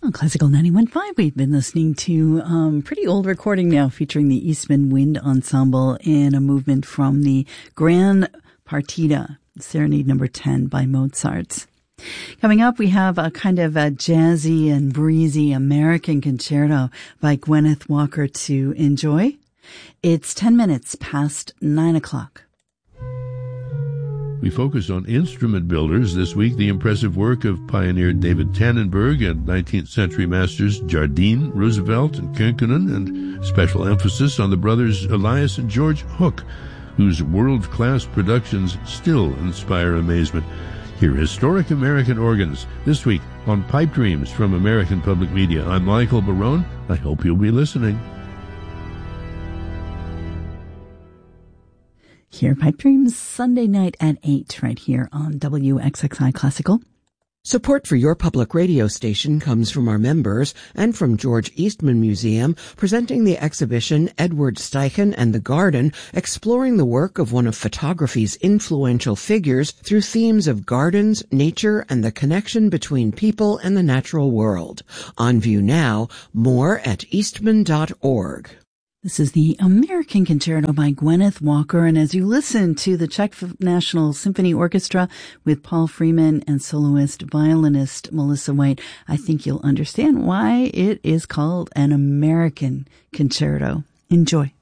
On Classical 91.5, we've been listening to pretty old recording now featuring the Eastman Wind Ensemble in a movement from the Gran Partita, Serenade Number 10 by Mozart. Coming up, we have a kind of a jazzy and breezy American concerto by Gwyneth Walker to enjoy. It's 10 minutes past 9 o'clock. We focus on instrument builders. This week, the impressive work of pioneer David Tannenberg and 19th century masters Jardine, Roosevelt, and Könkönen, and special emphasis on the brothers Elias and George Hook, whose world-class productions still inspire amazement. Hear historic American organs this week on Pipe Dreams from American Public Media. I'm Michael Barone. I hope you'll be listening. Here, Pipe Dreams, Sunday night at 8, right here on WXXI Classical. Support for your public radio station comes from our members and from George Eastman Museum, presenting the exhibition Edward Steichen and the Garden, exploring the work of one of photography's influential figures through themes of gardens, nature, and the connection between people and the natural world. On view now, more at eastman.org. This is the American Concerto by Gwyneth Walker, and as you listen to the Czech National Symphony Orchestra with Paul Freeman and soloist violinist Melissa White, I think you'll understand why it is called an American Concerto. Enjoy.